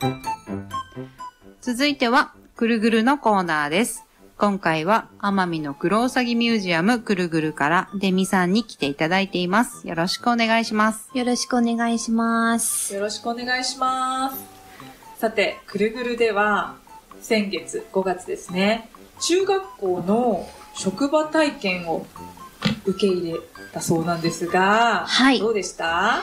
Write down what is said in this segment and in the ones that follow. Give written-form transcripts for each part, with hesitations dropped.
続いては、くるぐるのコーナーです。今回は、奄美のクロウサギミュージアムくるぐるからデミさんに来ていただいています。よろしくお願いします。 よろしくお願いします。 よろしくお願いします。さて、くるぐるでは、先月5月ですね、中学校の職場体験を受け入れたそうなんですが、 はい。 どうでした？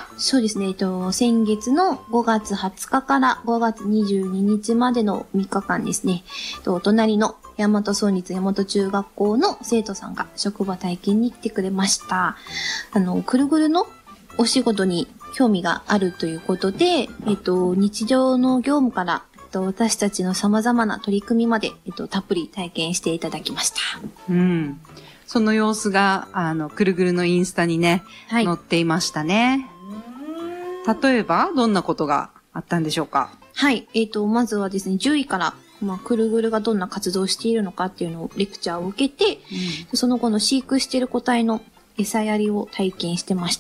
そうですね、先月の5月20日から5月22日までの3日間ですね、隣の大和村立大和中学校の生徒さんが職場体験に来てくれました。くるぐるのお仕事に興味があるということで、日常の業務から、私たちの様々な取り組みまで、たっぷり体験していただきました。 うん。その様子が、くるぐるのインスタにね、はい、載っていましたね。例えば、どんなことがあったんでしょうか？ はい。まずはですね、10位から、くるぐるがどんな活動をしているのかっていうのをレクチャーを受けて、その後の飼育している個体の餌やりを体験してました。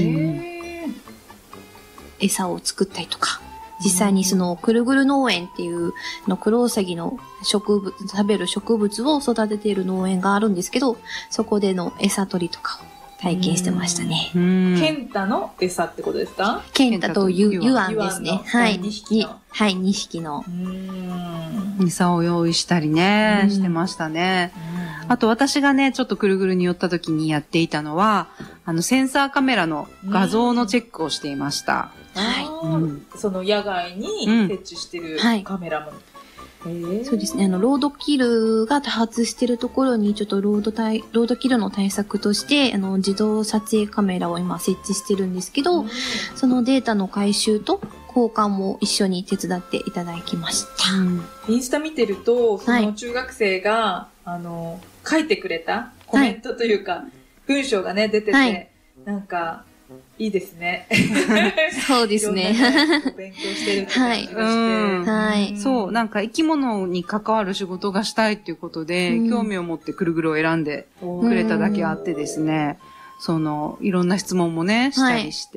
餌を作ったりとか、実際にそのくるぐる農園っていうクロウサギの食べる植物を育てている農園があるんですけど、そこでの餌取りとかを体験してましたね。 ケンタの餌ってことですか？ ケンタとユアンですね。はい。 2匹の。 はい、2匹の。 餌を用意したりね、してましたね。あと私がね、ちょっとくるぐるに寄った時にやっていたのは、センサーカメラの画像のチェックをしていました。 はい。その野外に設置してるカメラも。 そうですね。ロードキルが多発してるところに、ちょっとロードキルの対策として、自動撮影カメラを今設置してるんですけど、そのデータの回収と交換も一緒に手伝っていただきました。 インスタ見てると、その中学生が、書いてくれたコメントというか、文章がね、出てて、なんか、いいですね。 そうですね。 勉強してるって感じがして。 はい。 そう、なんか生き物に関わる仕事がしたいっていうことで、興味を持ってくるぐるを選んでくれただけあってですね、いろんな質問もね、したりして。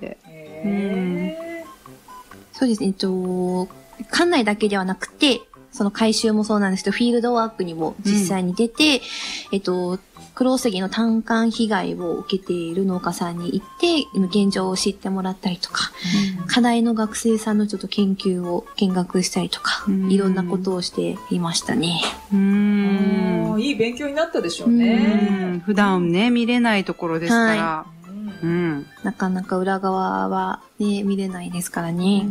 そうですね、館内だけではなくて、その回収もそうなんですけど、フィールドワークにも実際に出て、クロウサギの単管被害を受けている農家さんに行って、現状を知ってもらったりとか、課題の学生さんのちょっと研究を見学したりとか、いろんなことをしていましたね。 いい勉強になったでしょうね。 普段ね、見れないところですから。 なかなか裏側はね、見れないですからね。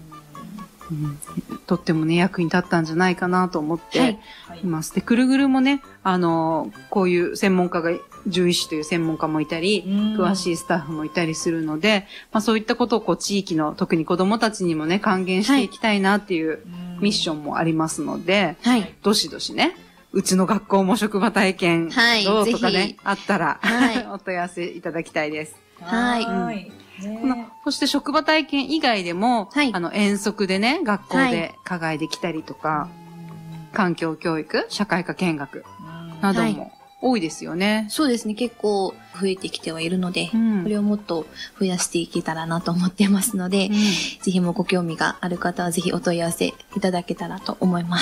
とってもね、役に立ったんじゃないかなと思っています。で、くるぐるもね、こういう専門家が、獣医師という専門家もいたり、詳しいスタッフもいたりするので、そういったことを地域の、特に子供たちにもね、還元していきたいなっていうミッションもありますので、どしどしね、うちの学校も職場体験、どうとかね、あったら、お問い合わせいただきたいです。そして職場体験以外でも、遠足でね、学校で課外で来たりとか、環境教育、社会科見学なども多いですよね。 そうですね、結構増えてきてはいるので、これをもっと増やしていけたらなと思ってますので、ぜひもご興味がある方はぜひお問い合わせいただけたらと思います。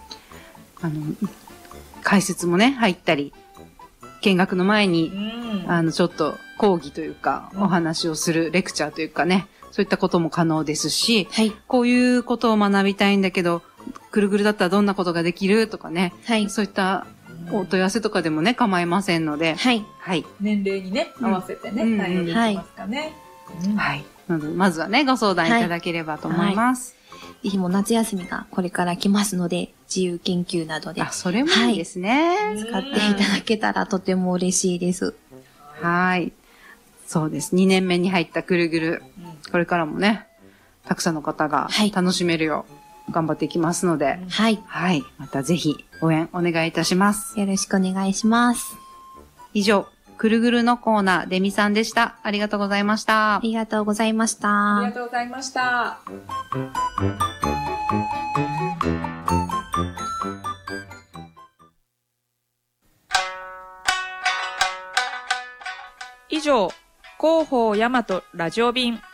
解説もね、入ったり、見学の前に、ちょっと講義というか、お話をするレクチャーというかね、そういったことも可能ですし、こういうことを学びたいんだけど、くるぐるだったらどんなことができるとかね、そういったお問い合わせとかでもね、構いませんので、 年齢にね、合わせてね、対応できますかね。 なので、まずはね、ご相談いただければと思います。 ぜひもう夏休みがこれから来ますので、自由研究などで。 それもいいですね。 使っていただけたらとても嬉しいです。 そうです。2年目に入ったくるぐる。これからもね、たくさんの方が楽しめるよう頑張っていきますので。またぜひ応援お願いいたします。 よろしくお願いします。 以上、くるぐるのコーナー、デミさんでした。ありがとうございました。 ありがとうございました。 ありがとうございました。以上、広報大和ラジオ便